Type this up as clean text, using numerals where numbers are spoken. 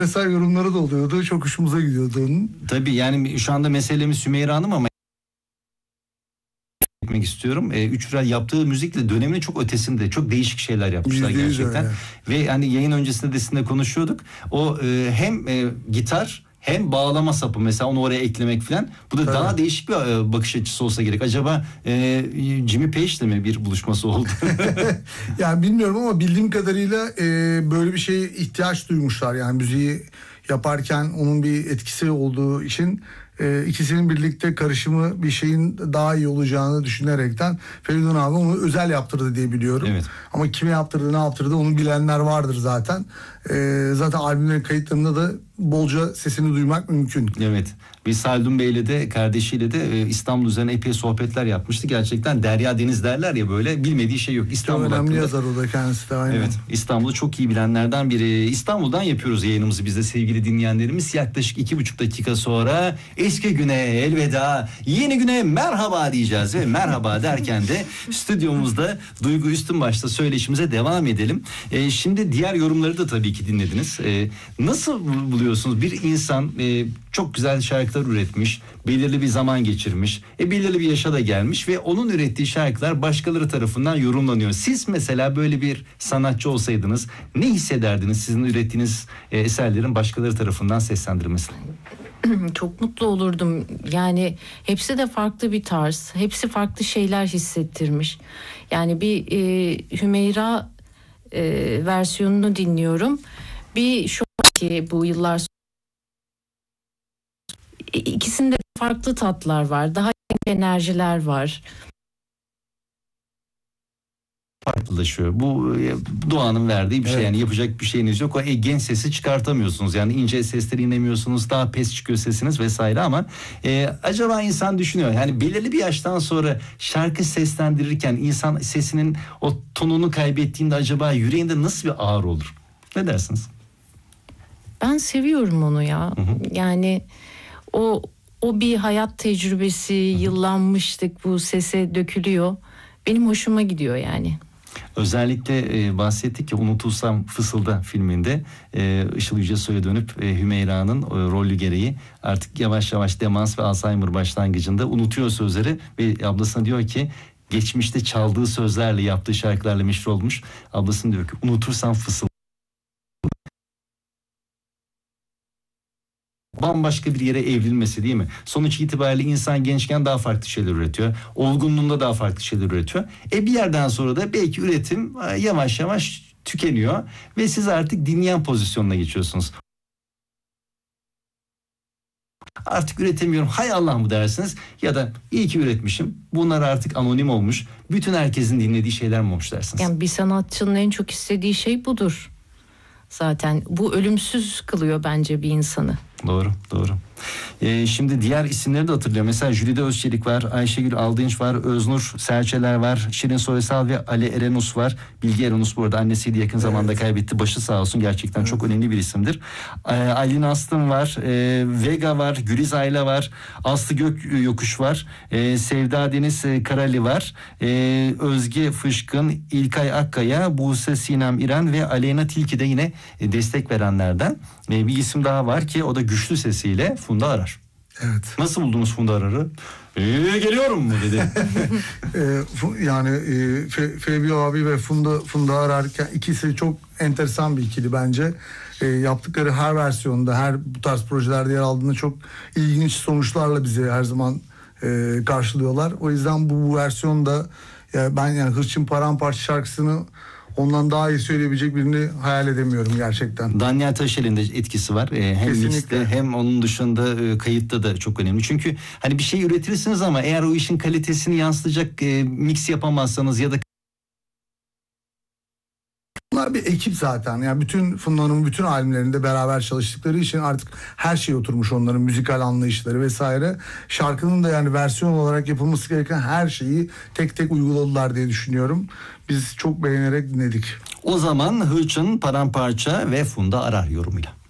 Mesela yorumları da oluyordu. Çok hoşumuza gidiyordu onun. Tabii yani şu anda meselemiz Sümeyra Hanım ama etmek istiyorum. Üçrel yaptığı müzikle döneminin çok ötesinde çok değişik şeyler yapmışlar %100 gerçekten. öyle. Ve hani yayın öncesinde de sizinle konuşuyorduk. O hem gitar hem bağlama sapı mesela onu oraya eklemek falan. Bu da daha değişik bir bakış açısı olsa gerek. Acaba Jimmy Page'le mi bir buluşması oldu? Yani bilmiyorum ama bildiğim kadarıyla böyle bir şeye ihtiyaç duymuşlar. Yani müziği yaparken onun bir etkisi olduğu için ikisinin birlikte karışımı bir şeyin daha iyi olacağını düşünerekten Feridun abi onu özel yaptırdı diye biliyorum. Evet. Ama kime yaptırdı, ne yaptırdı onu bilenler vardır zaten. Zaten albümlerin kayıtlarında da bolca sesini duymak mümkün. Evet. Biz Haldun Bey'le de kardeşiyle de İstanbul üzerine epey sohbetler yapmıştı. Gerçekten derya deniz derler ya, böyle bilmediği şey yok. İstanbul Çok önemli hakkında. yazar o da kendisi de, aynen. Evet, İstanbul'u çok iyi bilenlerden biri. İstanbul'dan yapıyoruz yayınımızı biz de sevgili dinleyenlerimiz. Yaklaşık 2,5 dakika sonra eski güne elveda, yeni güne merhaba diyeceğiz ve merhaba derken de stüdyomuzda Duygu Üstünbaş'ta söyleşimize devam edelim. Şimdi diğer yorumları da tabii ki dinlediniz. Nasıl buluyorsunuz? Bir insan çok güzel şarkılar üretmiş, belirli bir zaman geçirmiş, belirli bir yaşa da gelmiş ve onun ürettiği şarkılar başkaları tarafından yorumlanıyor. Siz mesela böyle bir sanatçı olsaydınız ne hissederdiniz sizin ürettiğiniz eserlerin başkaları tarafından seslendirilmesine? Çok mutlu olurdum. Yani hepsi de farklı bir tarz. Hepsi farklı şeyler hissettirmiş. Yani bir Hümeyra versiyonunu dinliyorum. Bir şu anki bu yıllar sonra ikisinde farklı tatlar var. Daha enerjiler var. Farklılaşıyor. Bu doğanın verdiği bir şey, yani yapacak bir şeyiniz yok. O genç sesi çıkartamıyorsunuz. Yani ince sesleri inemiyorsunuz. Daha pes çıkıyor sesiniz vesaire ama acaba insan düşünüyor. Yani belirli bir yaştan sonra şarkı seslendirirken insan sesinin o tonunu kaybettiğinde acaba yüreğinde nasıl bir ağrı olur? Ne dersiniz? Ben seviyorum onu ya. Hı hı. Yani o bir hayat tecrübesi, yıllanmışlık bu sese dökülüyor. Benim hoşuma gidiyor yani. Özellikle bahsettik ki Unutulsam Fısılda filminde Işıl Yücesoy'a dönüp Hümeyra'nın rolü gereği artık yavaş yavaş demans ve Alzheimer başlangıcında unutuyor sözleri ve ablasına diyor ki geçmişte çaldığı sözlerle yaptığı şarkılarla meşhur olmuş. Ablasına diyor ki unutursam fısılda. Bambaşka bir yere evrilmesi değil mi? Sonuç itibariyle insan gençken daha farklı şeyler üretiyor. Olgunluğunda daha farklı şeyler üretiyor. Bir yerden sonra da belki üretim yavaş yavaş tükeniyor ve siz artık dinleyen pozisyonuna geçiyorsunuz. Artık üretemiyorum, hay Allah mı dersiniz, ya da iyi ki üretmişim, bunlar artık anonim olmuş, bütün herkesin dinlediği şeyler mi olmuş dersiniz? Yani bir sanatçının en çok istediği şey budur. Zaten bu ölümsüz kılıyor bence bir insanı. Doğru, doğru. Şimdi diğer isimleri de hatırlıyorum. Mesela Jülide Özçelik var, Ayşegül Aldınç var, Öznur Serçeler var, Şirin Soysal ve Ali Erenus var. Bilge Erenus bu arada annesiydi, yakın zamanda kaybetti. Başı sağ olsun, gerçekten çok önemli bir isimdir. Aylin Aslım var, Vega var, Güliz Ayla var, Aslı Gök Yokuş var, Sevda Deniz Karali var, Özge Fışkın, İlkay Akkaya, Buse Sinem İren ve Aleyna Tilki de yine destek verenlerden. Bir isim daha var ki o da güçlü sesiyle Funda Arar. Evet. Nasıl buldunuz Funda Arar'ı? Geliyorum mu dedi. Yani Fevzi abi ve Funda Arar ikisi çok enteresan bir ikili bence. Yaptıkları her versiyonda, her bu tarz projelerde yer aldığında çok ilginç sonuçlarla bizi her zaman karşılıyorlar. O yüzden bu versiyonda ben yani Hırçın Paramparça şarkısını ondan daha iyi söyleyebilecek birini hayal edemiyorum gerçekten. Daniel Taşel'in de etkisi var. Hem mixte hem onun dışında kayıtta da çok önemli. Çünkü hani bir şey üretirsiniz ama eğer o işin kalitesini yansıtacak mix yapamazsanız ya da bunlar bir ekip zaten. Yani bütün Funda'nın bütün albümlerinde beraber çalıştıkları için artık her şey oturmuş, onların müzikal anlayışları vesaire. Şarkının da yani versiyon olarak yapılması gereken her şeyi tek tek uyguladılar diye düşünüyorum. Biz çok beğenerek dinledik. o zaman Hırçın Paramparça ve Funda Arar yorumuyla.